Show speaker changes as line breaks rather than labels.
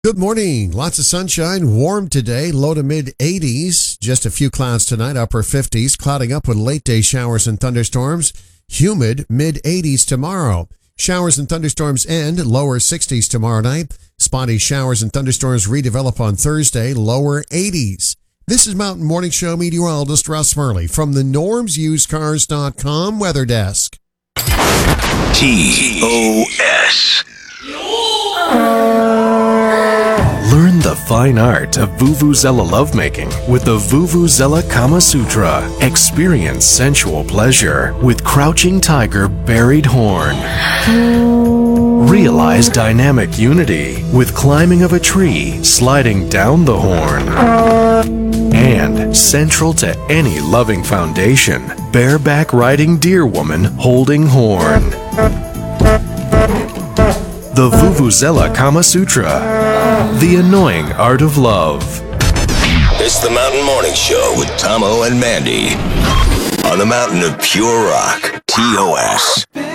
Good morning. Lots of sunshine, warm today, low to mid 80s. Just a few clouds tonight, upper 50s, clouding up with late day showers and thunderstorms. Humid, mid 80s tomorrow. Showers and thunderstorms end, lower 60s tomorrow night. Spotty showers and thunderstorms redevelop on Thursday, lower 80s. This is Mountain Morning Show meteorologist Russ Murley from the normsusedcars.com weather desk.
TOS.
Learn the fine art of Vuvuzela lovemaking with the Vuvuzela Kama Sutra. Experience sensual pleasure with Crouching Tiger Buried Horn. Realize dynamic unity with climbing of a tree, sliding down the horn. And central to any loving foundation, bareback riding deer woman holding horn. The Vuvuzela Kama Sutra. The annoying art of love.
It's the Mountain Morning Show with Tomo and Mandy on the mountain of pure rock, TOS.